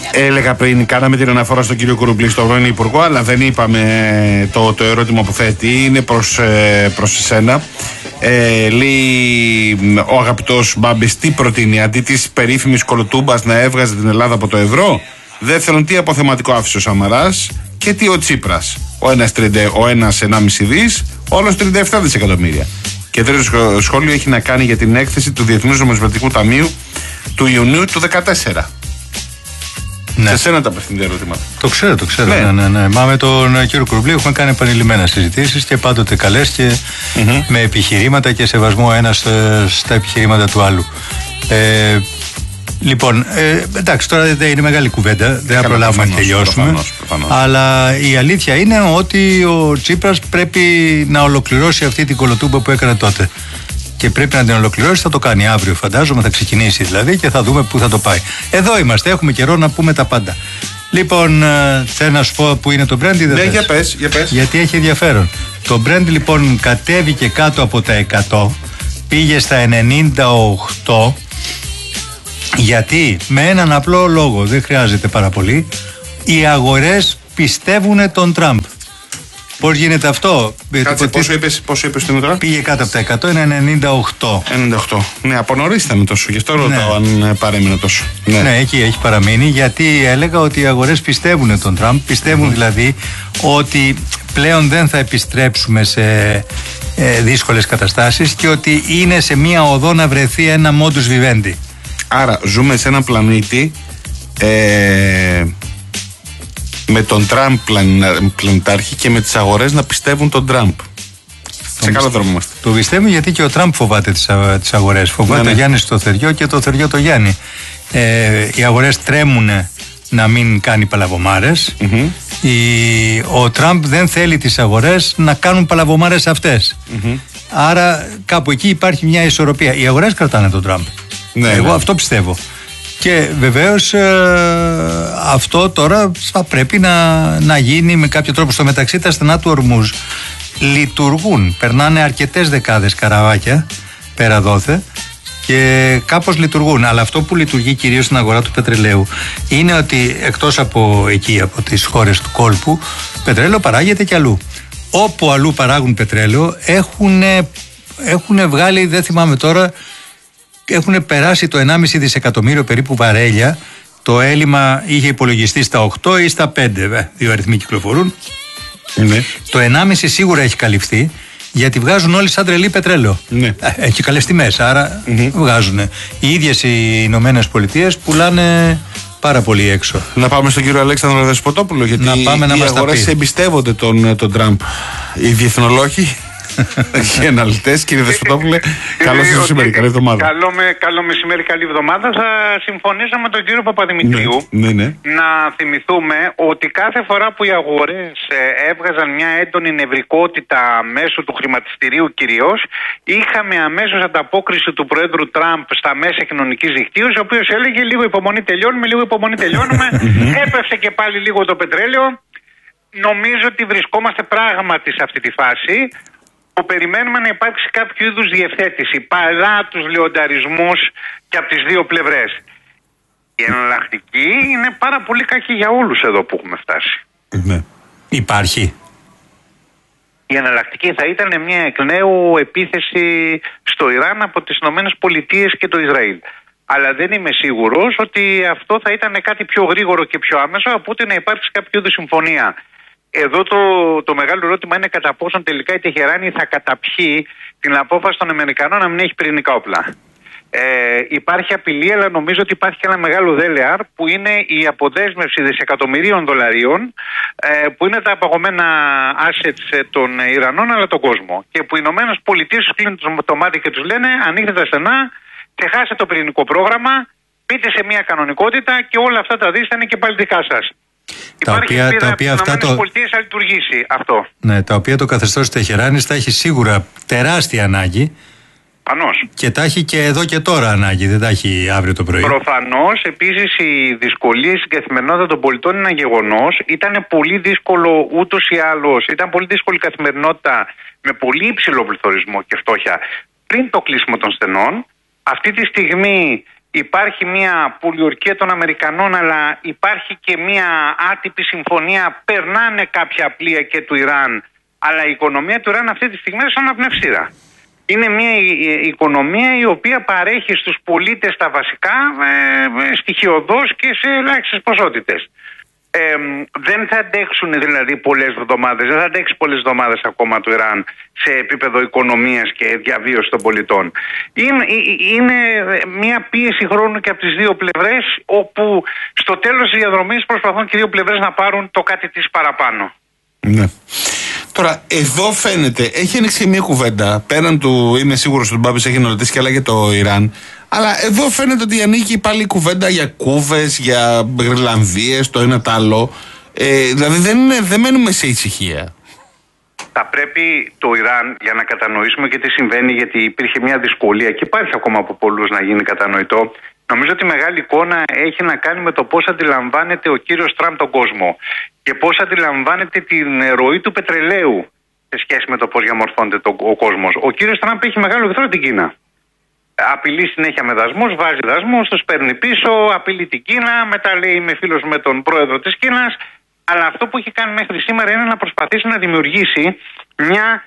Έλεγα πριν, κάναμε την αναφορά στον κύριο Κουρουμπλή, στον πρώην Υπουργό, αλλά δεν είπαμε το ερώτημα που θέτει. Είναι προς εσένα. Λέει ο αγαπητός Μπάμπης, τι προτείνει αντί της περίφημης κολοτούμπας να έβγαζε την Ελλάδα από το ευρώ? Δεύτερον, τι αποθεματικό άφησε ο Σαμαράς και τι ο Τσίπρας? Ο ένας 1,5 δις, όλος 37 δισεκατομμύρια. Και τρίτο σχόλιο έχει να κάνει για την έκθεση του Διεθνούς Νομισματικού Ταμείου του Ιουνίου του 2014. Ναι. Σε σένα τα απευθύνται ερωτήματα. Το ξέρω. Ναι. Μα με τον κύριο Κουρουμπλή έχουμε κάνει επανειλημμένα συζητήσεις και πάντοτε καλές και με επιχειρήματα και σεβασμό ένας στα επιχειρήματα του άλλου. Λοιπόν, εντάξει, τώρα είναι μεγάλη κουβέντα, δεν θα προλάβουμε να τελειώσουμε. Προφανώς. Αλλά η αλήθεια είναι ότι ο Τσίπρας πρέπει να ολοκληρώσει αυτή την κολοτούμπα που έκανε τότε. Και πρέπει να την ολοκληρώσει, θα το κάνει αύριο, φαντάζομαι, θα ξεκινήσει δηλαδή και θα δούμε πού θα το πάει. Εδώ είμαστε, έχουμε καιρό να πούμε τα πάντα. Λοιπόν, θέλω να σου πω που είναι το Brent ή δεν θες? Για πες. Γιατί έχει ενδιαφέρον. Το Brent λοιπόν κατέβηκε κάτω από τα 100, πήγε στα 98. Γιατί? Με έναν απλό λόγο, δεν χρειάζεται πάρα πολύ. Οι αγορές πιστεύουν τον Τραμπ. Πώς γίνεται αυτό? Κάτσε, πόσο είπες τώρα? Πήγε κάτω από τα 100, είναι 98. Ναι, από νωρίς ήταν τόσο, γι' αυτό ρωτάω αν παρέμεινε τόσο. Ναι, εκεί έχει παραμείνει, γιατί έλεγα ότι οι αγορές πιστεύουν τον Τραμπ. Πιστεύουν δηλαδή ότι πλέον δεν θα επιστρέψουμε σε δύσκολες καταστάσεις και ότι είναι σε μία οδό να βρεθεί ένα modus vivendi. Άρα ζούμε σε έναν πλανήτη με τον Τραμπ πλανητάρχη και με τις αγορές να πιστεύουν τον Τραμπ. Σε καλό δρόμο είμαστε. Το πιστεύουν γιατί και ο Τραμπ φοβάται τις αγορές. Φοβάται το Γιάννη στο Θεριό και το Θεριό το Γιάννη. Οι αγορές τρέμουν να μην κάνει παλαβομάρες. Ο Τραμπ δεν θέλει τις αγορές να κάνουν παλαβομάρες αυτές. Άρα κάπου εκεί υπάρχει μια ισορροπία. Οι αγορές κρατάνε τον Τραμπ. Εγώ αυτό πιστεύω. Και βεβαίως αυτό τώρα θα πρέπει να γίνει με κάποιο τρόπο. Στο μεταξύ τα στενά του Ορμούζ λειτουργούν. Περνάνε αρκετές δεκάδες καραβάκια πέρα δόθε και κάπως λειτουργούν. Αλλά αυτό που λειτουργεί κυρίως στην αγορά του πετρελαίου είναι ότι εκτός από εκεί, από τις χώρες του κόλπου, πετρέλαιο παράγεται και αλλού. Όπου αλλού παράγουν πετρέλαιο έχουν βγάλει, δεν θυμάμαι τώρα, έχουν περάσει το 1,5 δισεκατομμύριο περίπου βαρέλια. Το έλλειμμα είχε υπολογιστεί στα 8 ή στα 5, δύο αριθμοί κυκλοφορούν. Το 1,5 σίγουρα έχει καλυφθεί, γιατί βγάζουν όλοι σαν τρελή πετρέλαιο. Έχει καλές τιμές, άρα βγάζουν. Οι ίδιες οι Ηνωμένες Πολιτείες πουλάνε πάρα πολύ έξω. Να πάμε στον κύριο Αλέξανδρο Δεσποτόπουλο, γιατί οι αγορές εμπιστεύονται τον Τραμπ. Οι διεθνολόγοι, οι αναλυτές. Κύριε Δεσποτόπουλε, καλώς ήρθατε σήμερα. Καλή εβδομάδα. Καλό μεσημέρι, καλή εβδομάδα. Θα συμφωνήσω με τον κύριο Παπαδημητρίου να θυμηθούμε ότι κάθε φορά που οι αγορές έβγαζαν μια έντονη νευρικότητα μέσω του χρηματιστηρίου κυρίως, είχαμε αμέσως ανταπόκριση του Προέδρου Τραμπ στα μέσα κοινωνικής δικτύωσης, ο οποίος έλεγε λίγο υπομονή τελειώνουμε, έπεφτε και πάλι λίγο το πετρέλαιο. Νομίζω ότι βρισκόμαστε πράγματι σε αυτή τη φάση που περιμένουμε να υπάρξει κάποιο είδους διευθέτηση παρά τους λεονταρισμούς και από τις δύο πλευρές. Η εναλλακτική είναι πάρα πολύ κακή για όλους εδώ που έχουμε φτάσει. Υπάρχει. Η εναλλακτική θα ήταν μια εκ νέου επίθεση στο Ιράν από τις Ηνωμένες Πολιτείες και το Ισραήλ. Αλλά δεν είμαι σίγουρος ότι αυτό θα ήταν κάτι πιο γρήγορο και πιο άμεσο από ότι να υπάρξει κάποιο είδους συμφωνία. Εδώ το μεγάλο ερώτημα είναι κατά πόσον τελικά η Τεχεράνη θα καταπιεί την απόφαση των Αμερικανών να μην έχει πυρηνικά όπλα. Υπάρχει απειλή, αλλά νομίζω ότι υπάρχει και ένα μεγάλο δέλεαρ που είναι η αποδέσμευση δισεκατομμυρίων δολαρίων που είναι τα απαγωμένα assets των Ιρανών αλλά τον κόσμο. Και που οι Ηνωμένες Πολιτείες τους κλείνουν το μάτι και τους λένε ανοίξτε τα στενά, ξεχάστε το πυρηνικό πρόγραμμα, μπείτε σε μια κανονικότητα και όλα αυτά τα δις θα είναι και πάλι δικά σας. Τα οποία αυτά θα λειτουργήσει αυτό. Ναι, τα οποία το καθεστώς της Τεχεράνης θα έχει σίγουρα τεράστια ανάγκη. Προφανώς. Και τα έχει και εδώ και τώρα ανάγκη, δεν τα έχει αύριο το πρωί. Προφανώς. Επίσης, οι δυσκολίες στην καθημερινότητα των πολιτών είναι ένα γεγονός. Ήταν πολύ δύσκολο ούτως ή άλλως. Ήταν πολύ δύσκολη η καθημερινότητα με πολύ υψηλό πληθωρισμό και φτώχεια πριν το κλείσιμο των στενών. Αυτή τη στιγμή υπάρχει μια πολιορκία των Αμερικανών, αλλά υπάρχει και μια άτυπη συμφωνία. Περνάνε κάποια πλοία και του Ιράν, αλλά η οικονομία του Ιράν αυτή τη στιγμή είναι σαν αναπνευστήρα. Είναι μια οικονομία η οποία παρέχει στους πολίτες τα βασικά στοιχειωδώς και σε ελάχιστες ποσότητες. Δεν θα αντέξουν δηλαδή πολλές εβδομάδες, δεν θα αντέξει πολλές εβδομάδες ακόμα το Ιράν σε επίπεδο οικονομίας και διαβίωσης των πολιτών. Είναι μια πίεση χρόνου και από τις δύο πλευρές, όπου στο τέλος της διαδρομής προσπαθούν και οι δύο πλευρές να πάρουν το κάτι της παραπάνω. Ναι. Τώρα, εδώ φαίνεται, έχει ανοίξει μια κουβέντα. Πέραν του, είμαι σίγουρος ότι ο Μπάμπης έχει να ρωτήσει και άλλα για το Ιράν. Αλλά εδώ φαίνεται ότι ανοίγει πάλι κουβέντα για Κούβες, για Γρυλανδίες, το ένα τ' άλλο. Δηλαδή δεν μένουμε σε ησυχία. Θα πρέπει το Ιράν, για να κατανοήσουμε και τι συμβαίνει, γιατί υπήρχε μια δυσκολία και υπάρχει ακόμα από πολλούς να γίνει κατανοητό. Νομίζω ότι η μεγάλη εικόνα έχει να κάνει με το πώς αντιλαμβάνεται ο κύριος Τραμπ τον κόσμο και πώς αντιλαμβάνεται την ροή του πετρελαίου σε σχέση με το πώς διαμορφώνεται ο κόσμος. Ο κύριος Τραμπ έχει μεγάλο εχθρό την Κίνα. Απειλεί συνέχεια με δασμούς, βάζει δασμούς, τους παίρνει πίσω, απειλεί την Κίνα, μετά λέει είμαι φίλος με τον πρόεδρο της Κίνας. Αλλά αυτό που έχει κάνει μέχρι σήμερα είναι να προσπαθήσει να δημιουργήσει μια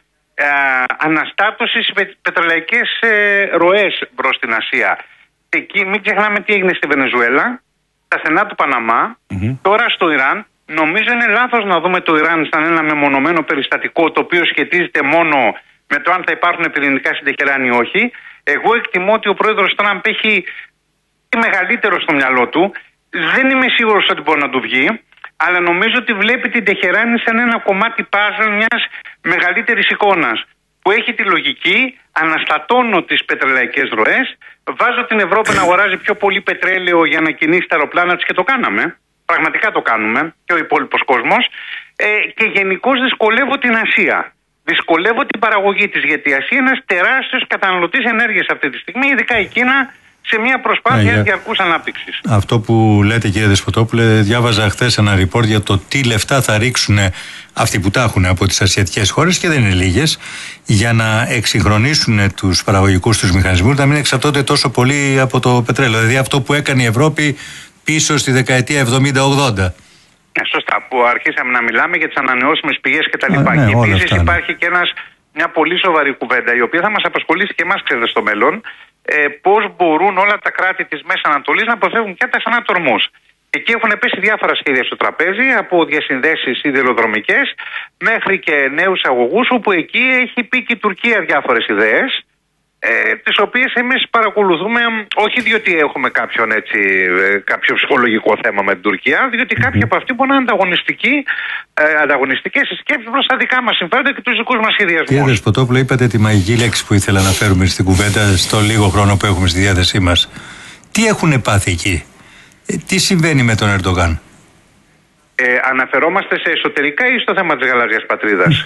αναστάτωση στις πετρελαϊκές ροές προς την Ασία. Εκεί μην ξεχνάμε τι έγινε στη Βενεζουέλα, στα στενά του Παναμά, τώρα στο Ιράν. Νομίζω είναι λάθος να δούμε το Ιράν σαν ένα μεμονωμένο περιστατικό, το οποίο σχετίζεται μόνο με το αν θα υπάρχουν πυρηνικά στην Τεχεράνη ή όχι. Εγώ εκτιμώ ότι ο πρόεδρος Τραμπ έχει μεγαλύτερο στο μυαλό του. Δεν είμαι σίγουρος ότι μπορεί να του βγει, αλλά νομίζω ότι βλέπει την Τεχεράνη σαν ένα κομμάτι παζλ μιας μεγαλύτερης εικόνας, που έχει τη λογική, αναστατώνω τις πετρελαϊκές ροές, βάζω την Ευρώπη να αγοράζει πιο πολύ πετρέλαιο για να κινήσει τα αεροπλάνα της, και το κάναμε. Πραγματικά το κάνουμε και ο υπόλοιπος κόσμος. Και γενικώς δυσκολεύω την Ασία. Δυσκολεύω την παραγωγή της, γιατί η Ασία είναι ένας τεράστιος καταναλωτής ενέργειας αυτή τη στιγμή, ειδικά η Κίνα, σε μια προσπάθεια διαρκούς ανάπτυξης. Αυτό που λέτε, κύριε Δεσποτόπουλε, διάβαζα χθες ένα report για το τι λεφτά θα ρίξουν αυτοί που τα έχουν από τις ασιατικές χώρες, και δεν είναι λίγες, για να εξυγχρονίσουν τους παραγωγικούς τους μηχανισμούς, να μην εξαρτώνται τόσο πολύ από το πετρέλαιο. Δηλαδή αυτό που έκανε η Ευρώπη πίσω στη δεκαετία 70-80. Σωστά, που αρχίσαμε να μιλάμε για τις ανανεώσιμες πηγές κτλ. Και επίσης υπάρχει και μια πολύ σοβαρή κουβέντα, η οποία θα μας απασχολήσει και εμάς, ξέρετε, στο μέλλον. Πώς μπορούν όλα τα κράτη της Μέσης Ανατολής να αποφεύγουν και τα ανατορμούς. Εκεί έχουν πέσει διάφορα σχέδια στο τραπέζι, από διασυνδέσεις σιδηροδρομικές μέχρι και νέους αγωγούς, όπου εκεί έχει πει και η Τουρκία διάφορες ιδέες, τις οποίες εμείς παρακολουθούμε, όχι διότι έχουμε κάποιο ψυχολογικό θέμα με την Τουρκία, διότι κάποιοι από αυτοί μπορεί να είναι ανταγωνιστικές σκέψεις προς τα δικά μας συμφέροντα και τους δικούς μας σχεδιασμούς. Κύριε Δεσποτόπουλο, είπατε τη μαγική λέξη που ήθελα να φέρουμε στην κουβέντα στο λίγο χρόνο που έχουμε στη διάθεσή μας. Τι έχουν πάθει εκεί, τι συμβαίνει με τον Ερντογάν? Αναφερόμαστε σε εσωτερικά ή στο θέμα της γαλάζιας πατρίδας?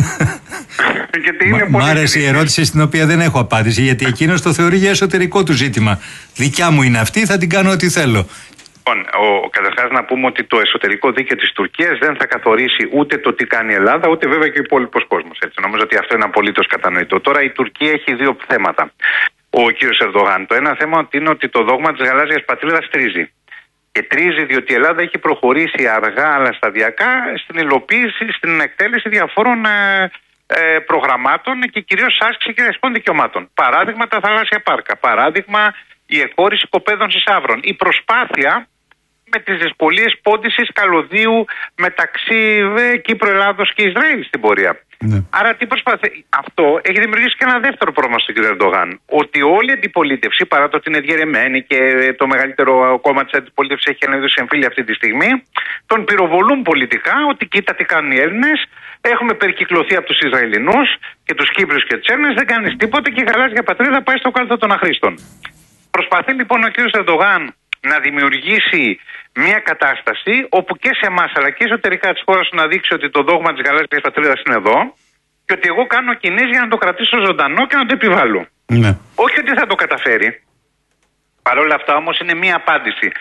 Μ' άρεσε η ερώτηση στην οποία δεν έχω απάντηση, γιατί εκείνος το θεωρεί για εσωτερικό του ζήτημα. Δικιά μου είναι αυτή, θα την κάνω ό,τι θέλω. Λοιπόν, καταρχάς να πούμε ότι το εσωτερικό δίκαιο της Τουρκίας δεν θα καθορίσει ούτε το τι κάνει η Ελλάδα, ούτε βέβαια και ο υπόλοιπος κόσμος. Έτσι. Νομίζω ότι αυτό είναι απολύτως κατανοητό. Τώρα η Τουρκία έχει δύο θέματα. Ο κύριος Ερντογάν. Το ένα θέμα είναι ότι το δόγμα της γαλάζιας πατρίδας τρίζει. Και τρίζει διότι η Ελλάδα έχει προχωρήσει αργά αλλά σταδιακά στην υλοποίηση, στην εκτέλεση διαφόρων προγραμμάτων και κυρίως άσκηση κυριαρχικών δικαιωμάτων. Παράδειγμα τα θαλάσσια πάρκα. Παράδειγμα η εκχώρηση οικοπαίδων συσσαύρων. Η προσπάθεια με τις δυσκολίες πόντισης καλωδίου μεταξύ Κύπρου, Ελλάδος και Ισραήλ στην πορεία. Ναι. Άρα τι προσπαθεί? Αυτό έχει δημιουργήσει και ένα δεύτερο πρόβλημα στον κύριο Ερντογάν. Ότι όλη η αντιπολίτευση, παρά το ότι είναι διαιρεμένη και το μεγαλύτερο κόμμα της αντιπολίτευσης έχει ένα είδος εμφύλια αυτή τη στιγμή, τον πυροβολούν πολιτικά ότι κοίτα τι κάνουν οι Έλληνες. Έχουμε περικυκλωθεί από τους Ισραηλινούς και τους Κύπριους και τους Έλληνες, δεν κάνεις τίποτα και η γαλάζια πατρίδα πάει στο κάλθο των αχρήστων. Προσπαθεί λοιπόν ο κύριος Ερντογάν να δημιουργήσει μια κατάσταση όπου και σε εμάς αλλά και εσωτερικά της χώρας να δείξει ότι το δόγμα της γαλάζιας πατρίδας είναι εδώ και ότι εγώ κάνω κινήσεις για να το κρατήσω ζωντανό και να το επιβάλλω. Ναι. Όχι ότι θα το καταφέρει. Παρ' όλα αυτά όμως είναι μια απάντηση.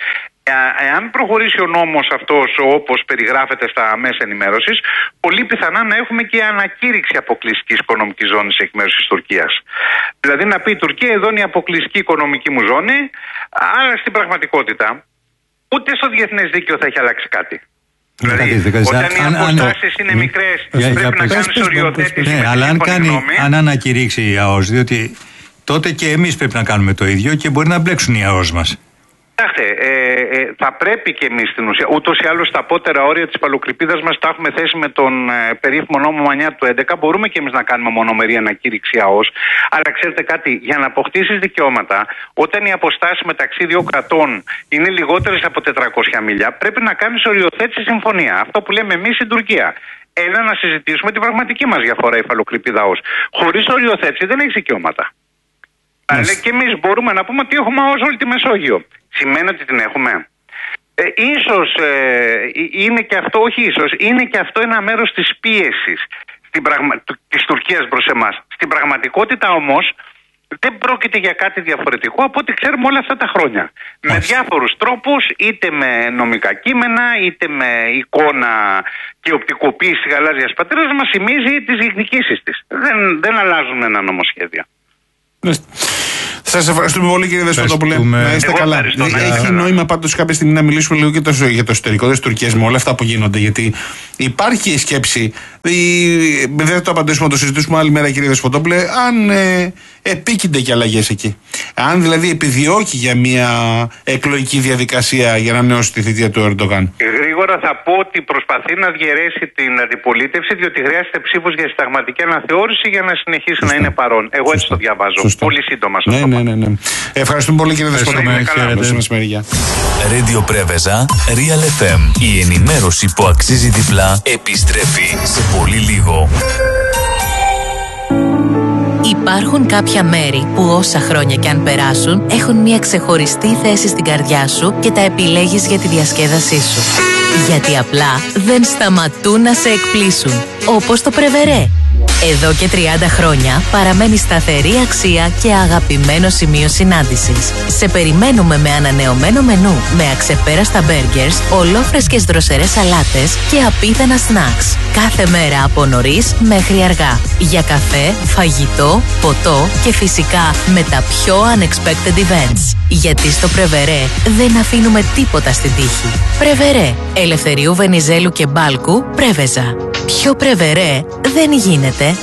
Εάν προχωρήσει ο νόμος αυτός όπως περιγράφεται στα μέσα ενημέρωσης, πολύ πιθανά να έχουμε και ανακήρυξη αποκλειστικής οικονομικής ζώνης εκ μέρους της Τουρκίας. Δηλαδή να πει η Τουρκία, εδώ είναι η αποκλειστική οικονομική μου ζώνη, αλλά στην πραγματικότητα ούτε στο διεθνές δίκαιο θα έχει αλλάξει κάτι. Δηλαδή, όταν οι αποστάσεις είναι μικρές, πρέπει να κάνεις οριοθέτηση. Ναι, αλλά αν ανακηρύξει η ΑΟΣ, διότι τότε και εμείς πρέπει να κάνουμε το ίδιο και μπορεί να μπλέξουν οι ΑΟΣ μας. Κοιτάξτε, θα πρέπει και εμείς στην ουσία. Ούτως ή άλλως τα απότερα όρια της παλοκρηπίδας μας τα έχουμε θέσει με τον περίφημο νόμο Μανιά του 11. Μπορούμε και εμείς να κάνουμε μονομερή ανακήρυξη ΑΟΣ. Αλλά ξέρετε κάτι, για να αποκτήσεις δικαιώματα, όταν οι αποστάσεις μεταξύ δύο κρατών είναι λιγότερες από 400 μίλια, πρέπει να κάνεις οριοθέτηση συμφωνία. Αυτό που λέμε εμείς στην Τουρκία. Έλα να συζητήσουμε την πραγματική μας διαφορά η παλοκρηπίδα ΑΟΣ. Χωρίς οριοθέτηση δεν έχεις δικαιώματα. Αλλά και εμείς μπορούμε να πούμε ότι έχουμε ΑΟΣ όλη τη Μεσόγειο. Σημαίνει ότι την έχουμε? Ίσως είναι και αυτό, όχι ίσως, είναι και αυτό ένα μέρος της πίεσης της Τουρκίας προς εμάς. Στην πραγματικότητα όμως δεν πρόκειται για κάτι διαφορετικό από ό,τι ξέρουμε όλα αυτά τα χρόνια. Με διάφορους τρόπους, είτε με νομικά κείμενα, είτε με εικόνα και οπτικοποίηση γαλάζιας πατέρας, μας θυμίζει τις διεκδικήσεις της. Δεν αλλάζουν ένα νομοσχέδιο. Σας ευχαριστούμε πολύ, κύριε Δεσποτόπουλε. Να είστε καλά. Έχει νόημα πάντως κάποια στιγμή να μιλήσουμε λίγο για το εσωτερικό της Τουρκίας με όλα αυτά που γίνονται. Γιατί υπάρχει η σκέψη, δεν θα το απαντήσουμε, το συζητήσουμε άλλη μέρα, κύριε Δεσποτόπουλε, αν επίκυνται και αλλαγές εκεί. Αν δηλαδή επιδιώκει για μια εκλογική διαδικασία για να ανανεώσει τη θητεία του Ερντογάν. Γρήγορα θα πω ότι προσπαθεί να διαιρέσει την αντιπολίτευση, διότι χρειάζεται ψήφους για συνταγματική αναθεώρηση για να συνεχίσει να είναι παρόν. Εγώ έτσι το διαβάζω. Πολύ σύντομα. Ναι. Ευχαριστούμε πολύ, κύριε Δεσποτόπουλε. Radio Πρέβεζα, Real FM. Η ενημέρωση που αξίζει διπλά επιστρέφει σε πολύ λίγο. Υπάρχουν κάποια μέρη που όσα χρόνια κι αν περάσουν έχουν μια ξεχωριστή θέση στην καρδιά σου και τα επιλέγεις για τη διασκέδασή σου. Γιατί απλά δεν σταματούν να σε εκπλήσουν. Όπως το Πρεβερέ. Εδώ και 30 χρόνια παραμένει σταθερή αξία και αγαπημένο σημείο συνάντησης. Σε περιμένουμε με ανανεωμένο μενού, με αξεπέραστα μπέργκερς, ολόφρεσκες δροσερές σαλάτες και απίθανα σνακς. Κάθε μέρα από νωρίς μέχρι αργά. Για καφέ, φαγητό, ποτό και φυσικά με τα πιο unexpected events. Γιατί στο Πρεβερέ δεν αφήνουμε τίποτα στην τύχη. Πρεβερέ, Ελευθερίου Βενιζέλου και Μπάλκου, Πρέβεζα. Πιο Πρεβερέ δεν γίνεται.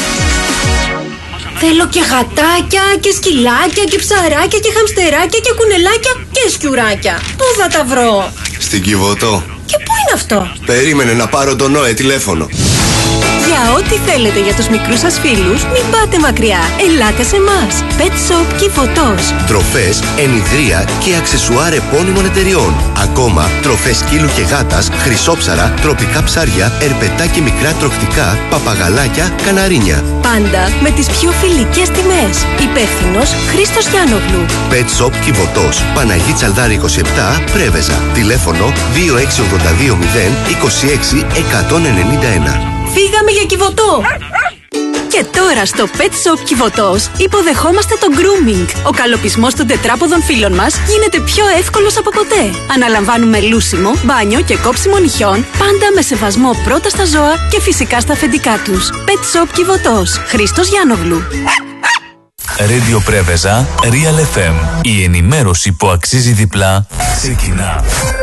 Θέλω και γατάκια και σκυλάκια και ψαράκια και χαμστεράκια και κουνελάκια και σκιουράκια. Πού θα τα βρω? Στην Κιβωτό. Και πού είναι αυτό? Περίμενε να πάρω τον Νόε τηλέφωνο. Για ό,τι θέλετε για τους μικρούς σας φίλους, μην πάτε μακριά. Ελάτε σε εμάς. Pet Shop Κιβωτός. Τροφές, ενιδρία και αξεσουάρ επώνυμων εταιριών. Ακόμα, τροφές σκύλου και γάτας, χρυσόψαρα, τροπικά ψάρια, ερπετά και μικρά τροκτικά, παπαγαλάκια, καναρίνια. Πάντα με τις πιο φιλικές τιμές. Υπεύθυνος Χρήστος Γιάννογλου. Pet Shop Κιβωτός. Παναγί Τσαλδάρη 27, Πρέβεζα. Τηλέφωνο 2682 0 26 191. Φύγαμε για Κιβωτό! Και τώρα στο Pet Shop Κιβωτός υποδεχόμαστε το grooming. Ο καλοπισμός των τετράποδων φίλων μας γίνεται πιο εύκολος από ποτέ. Αναλαμβάνουμε λούσιμο, μπάνιο και κόψιμο νυχιών, πάντα με σεβασμό πρώτα στα ζώα και φυσικά στα αφεντικά τους. Pet Shop Κιβωτός. Χρήστος Γιάννογλου. Radio Πρέβεζα, Real FM. Η ενημέρωση που αξίζει διπλά ξεκινά.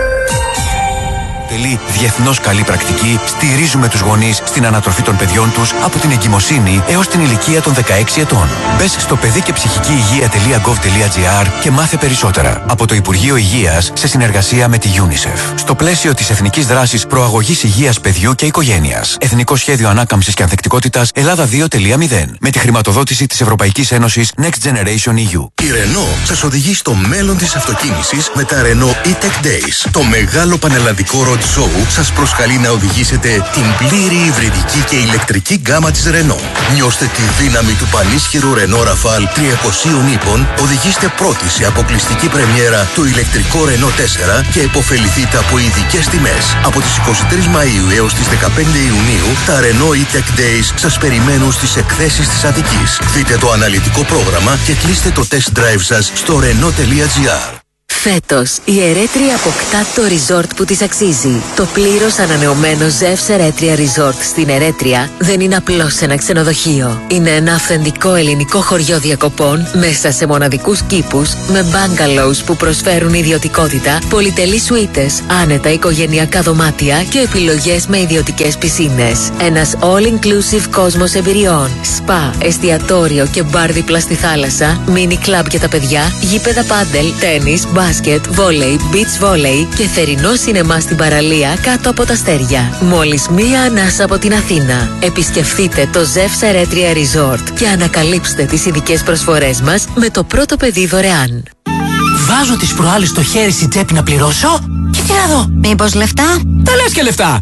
Διεθνώς καλή πρακτική, στηρίζουμε τους γονείς στην ανατροφή των παιδιών τους από την εγκυμοσύνη έως την ηλικία των 16 ετών. Μπες στο παιδί και ψυχική υγεία.gov.gr και μάθε περισσότερα. Από το Υπουργείο Υγείας σε συνεργασία με τη UNICEF. Στο πλαίσιο της Εθνικής Δράσης Προαγωγής Υγείας Παιδιού και Οικογένειας. Εθνικό Σχέδιο Ανάκαμψης και Ανθεκτικότητας Ελλάδα 2.0. Με τη χρηματοδότηση της Ευρωπαϊκής Ένωσης Next Generation EU. Η Renault σας οδηγεί στο μέλλον της αυτοκίνησης με τα Renault E-Tech Days. Το μεγάλο πανελλαδικό road show σας προσκαλεί να οδηγήσετε την πλήρη υβριδική και ηλεκτρική γκάμα της Renault. Νιώστε τη δύναμη του πανίσχυρου Renault Rafale 300 ύπων, οδηγήστε πρώτοι σε αποκλειστική πρεμιέρα το ηλεκτρικό Renault 4 και επωφεληθείτε από ειδικές τιμές. Από τις 23 Μαΐου έως τις 15 Ιουνίου, τα Renault E-Tech Days σας περιμένουν στις εκθέσεις της Αττικής. Δείτε το αναλυτικό πρόγραμμα και κλείστε το test drive σας στο Renault.gr. Φέτος, η Ερέτρια αποκτά το resort που της αξίζει. Το πλήρως ανανεωμένο Ζεύς Ερέτρια Resort στην Ερέτρια δεν είναι απλώς ένα ξενοδοχείο. Είναι ένα αυθεντικό ελληνικό χωριό διακοπών μέσα σε μοναδικούς κήπους με bungalows που προσφέρουν ιδιωτικότητα, πολυτελείς σουίτες, άνετα οικογενειακά δωμάτια και επιλογές με ιδιωτικές πισίνες. Ένας all-inclusive κόσμος εμπειριών. Σπα, εστιατόριο και μπαρ δίπλα στη θάλασσα, μίνι κλαμπ για τα παιδιά, γήπεδα πάντελ, τένις, μπάσκετ, βόλεϊ, beach volley και θερινό σινεμά στην παραλία κάτω από τα αστέρια. Μόλις μία ανάσα από την Αθήνα. Επισκεφτείτε το Ζεύς Ερέτρια Resort και ανακαλύψτε τις ειδικές προσφορές μας με το πρώτο παιδί δωρεάν. Βάζω τις προάλλες στο χέρι στην τσέπη να πληρώσω και τι να δω. Μήπως λεφτά? Τα λες και λεφτά.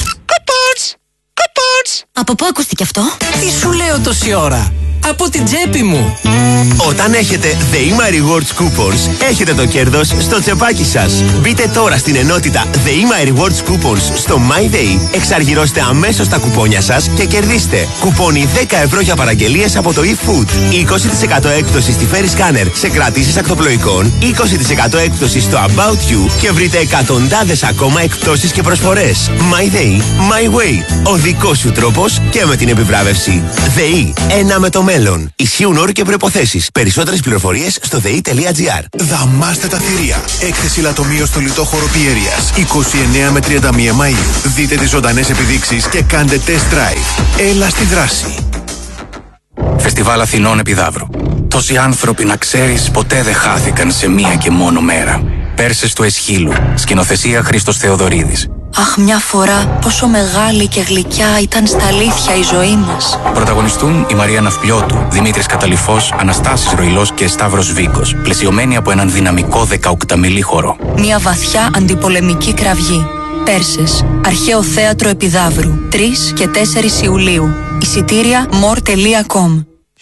Από πού ακούστηκε αυτό? Τι σου λέω τόση ώρα? Από την τσέπη μου. Όταν έχετε ΔΕΗΜΑ Rewards Coupons, έχετε το κέρδος στο τσεπάκι σας. Μπείτε τώρα στην ενότητα ΔΕΗΜΑ Rewards Coupons στο MyDay, εξαργυρώστε αμέσως τα κουπόνια σας και κερδίστε κουπόνι 10 ευρώ για παραγγελίες από το eFood, 20% έκπτωση στη Ferry Scanner σε κρατήσεις ακτοπλοϊκών, 20% έκπτωση στο About You και βρείτε εκατοντάδες ακόμα εκπτώσεις και προσφορές. MyDay, My Way. Ο δικός σου τρόπος και με την επιβράβευση. ΔΕΗ, ένα με το μέλλον. Ισχύουν όροι και προϋποθέσεις. Περισσότερες πληροφορίες στο dei.gr. Δαμάστε τα θηρία. Έκθεση λατομείο στο λιτόχωρο Πιέρειας. 29 με 31 Μαΐου. Δείτε τις ζωντανές επιδείξεις και κάντε test drive. Έλα στη δράση. Φεστιβάλ Αθηνών Επιδαύρου. Τόσοι άνθρωποι, να ξέρεις, ποτέ δεν χάθηκαν σε μία και μόνο μέρα. Πέρσες του Εσχύλου. Σκηνοθεσία Χρήστος Θεοδωρίδης. Αχ, μια φορά πόσο μεγάλη και γλυκιά ήταν στα αλήθεια η ζωή μας. Πρωταγωνιστούν η Μαρία Ναυπλιώτου, Δημήτρης Καταλυφός, Αναστάσης Ροϊλός και Σταύρος Βίκος, πλαισιωμένοι από έναν δυναμικό 18μηλή χορό. Μια βαθιά αντιπολεμική κραυγή. Πέρσες, Αρχαίο Θέατρο Επιδαύρου, 3 και 4 Ιουλίου. Εισιτήρια more.com.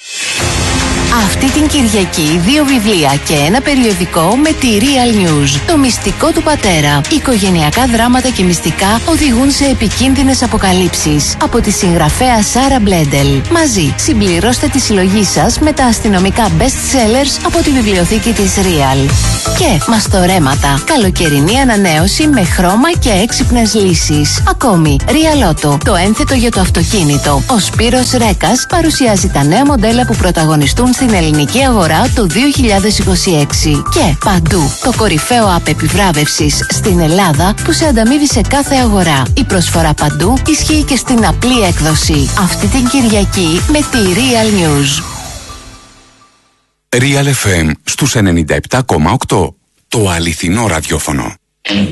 Αυτή την Κυριακή 2 βιβλία και ένα περιοδικό με τη Real News. Το μυστικό του πατέρα. Οικογενειακά δράματα και μυστικά οδηγούν σε επικίνδυνες αποκαλύψεις. Από τη συγγραφέα Σάρα Μπλέντελ. Μαζί συμπληρώστε τη συλλογή σας με τα αστυνομικά best sellers από τη βιβλιοθήκη της Real. Και μαστορέματα. Καλοκαιρινή ανανέωση με χρώμα και έξυπνες λύσεις. Ακόμη, Real Auto. Το ένθετο για το αυτοκίνητο. Ο Σπύρος Ρέκας παρουσιάζει τα νέα μοντέλα που πρωταγωνιστούν στην ελληνική αγορά το 2026. Και παντού το κορυφαίο app επιβράβευσης στην Ελλάδα που σε ανταμείβει σε κάθε αγορά. Η προσφορά παντού ισχύει και στην απλή έκδοση. Αυτή την Κυριακή με τη Real News. Real FM στους 97,8. Το αληθινό ραδιόφωνο.